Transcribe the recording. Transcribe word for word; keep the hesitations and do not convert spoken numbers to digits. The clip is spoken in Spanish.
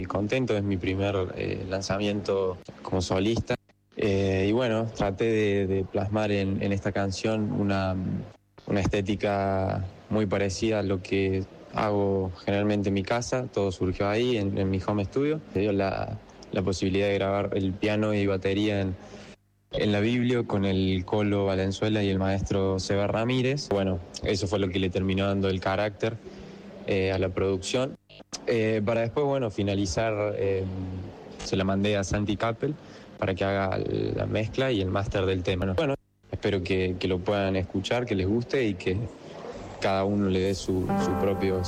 contento, es mi primer eh, lanzamiento como solista. Eh, y bueno, traté de, de plasmar en, en esta canción una, una estética muy parecida a lo que hago generalmente en mi casa. Todo surgió ahí, en, en mi home studio. Me dio la, la posibilidad de grabar el piano y batería en, en la Biblia con el Colo Valenzuela y el maestro Seba Ramírez. Bueno, eso fue lo que le terminó dando el carácter eh, a la producción. Eh, para después, bueno, finalizar, eh, se la mandé a Santi Capel para que haga la mezcla y el máster del tema. Bueno, espero que, que lo puedan escuchar, que les guste y que cada uno le dé su, su propio